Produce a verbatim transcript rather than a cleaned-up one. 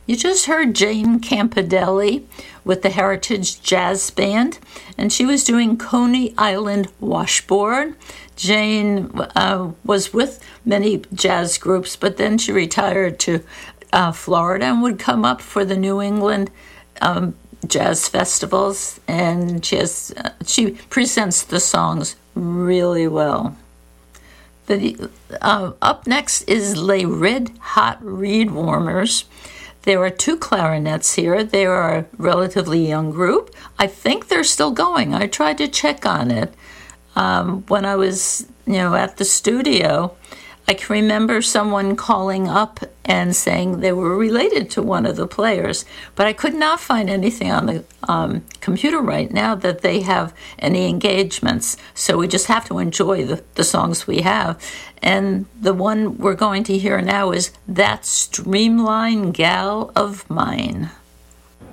You just heard Jane Campidelli with the Heritage Jazz Band, and she was doing Coney Island Washboard. Jane uh, was with many jazz groups, but then she retired to uh, Florida and would come up for the New England um, jazz festivals, and she, has, uh, she presents the songs really well. The, uh, up next is Les Red Hot Reed Warmers. There are two clarinets here. They are a relatively young group. I think they're still going. I tried to check on it. Um, when I was, you know, at the studio, I can remember someone calling up and saying they were related to one of the players, but I could not find anything on the um, computer right now that they have any engagements. So we just have to enjoy the, the songs we have. And the one we're going to hear now is That Streamline Gal of Mine.